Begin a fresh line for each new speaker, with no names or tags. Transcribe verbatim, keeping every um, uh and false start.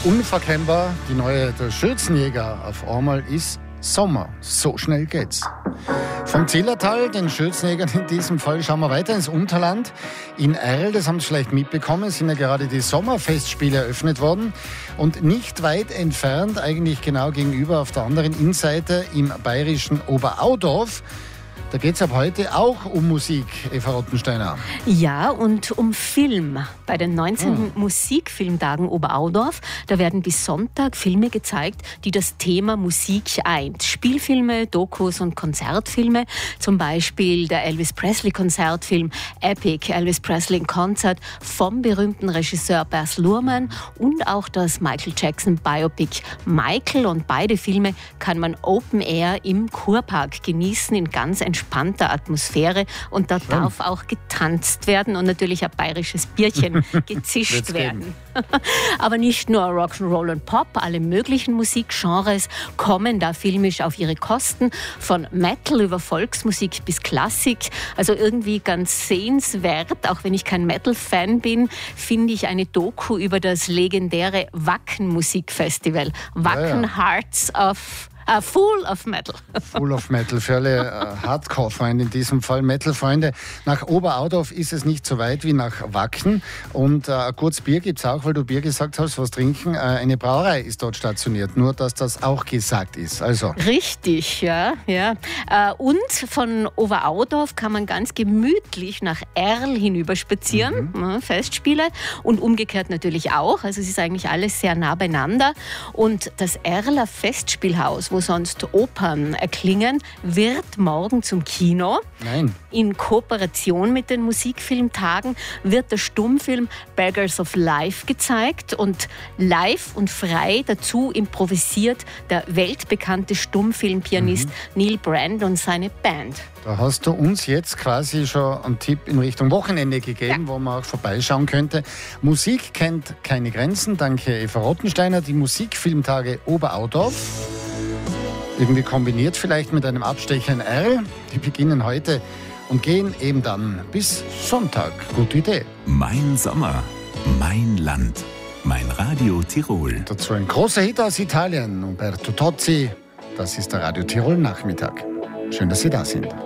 Unverkennbar, die neue Der Schürzenjäger. Auf einmal ist Sommer. So schnell geht's. Vom Zillertal, den Schürzenjägern in diesem Fall, schauen wir weiter ins Unterland. In Erl, das haben Sie vielleicht mitbekommen, sind ja gerade die Sommerfestspiele eröffnet worden. Und nicht weit entfernt, eigentlich genau gegenüber auf der anderen Innenseite im bayerischen Oberaudorf, da geht es ab heute auch um Musik, Eva Rottensteiner.
Ja, und um Film. Bei den neunzehnten Hm. Musikfilmtagen Oberaudorf, da werden bis Sonntag Filme gezeigt, die das Thema Musik eint. Spielfilme, Dokus und Konzertfilme. Zum Beispiel der Elvis Presley-Konzertfilm Epic, Elvis Presley in Konzert vom berühmten Regisseur Baz Luhrmann und auch das Michael Jackson-Biopic Michael. Und beide Filme kann man Open Air im Kurpark genießen, in ganz entspannter Atmosphäre, und da darf auch getanzt werden und natürlich ein bayerisches Bierchen gezischt werden. Aber nicht nur Rock'n'Roll und Pop, alle möglichen Musikgenres kommen da filmisch auf ihre Kosten, von Metal über Volksmusik bis Klassik, also irgendwie ganz sehenswert. Auch wenn ich kein Metal-Fan bin, finde ich eine Doku über das legendäre Wacken Musikfestival. Wacken ja, ja. Hearts of Uh, full of Metal.
Full of Metal, für alle uh, Hardcore-Freunde in diesem Fall, Metal-Freunde. Nach Oberaudorf ist es nicht so weit wie nach Wacken. Und uh, kurz Bier gibt es auch, weil du Bier gesagt hast, was trinken. Uh, eine Brauerei ist dort stationiert, nur dass das auch gesagt ist. Also.
Richtig, ja. ja. Uh, und von Oberaudorf kann man ganz gemütlich nach Erl hinüber spazieren, mhm. ja, Festspiele. Und umgekehrt natürlich auch. Also es ist eigentlich alles sehr nah beieinander. Und das Erler Festspielhaus, wo sonst Opern erklingen, wird morgen zum Kino.
Nein.
In Kooperation mit den Musikfilmtagen wird der Stummfilm Beggars of Life gezeigt und live und frei dazu improvisiert der weltbekannte Stummfilmpianist mhm. Neil Brand und seine Band.
Da hast du uns jetzt quasi schon einen Tipp in Richtung Wochenende gegeben, ja. wo man auch vorbeischauen könnte. Musik kennt keine Grenzen. Danke, Eva Rottensteiner. Die Musikfilmtage Oberaudorf. Irgendwie kombiniert vielleicht mit einem Abstecher in Erl. Die beginnen heute und gehen eben dann bis Sonntag. Gute Idee.
Mein Sommer, mein Land, mein Radio Tirol.
Dazu ein großer Hit aus Italien, Umberto Tozzi. Das ist der Radio Tirol Nachmittag. Schön, dass Sie da sind.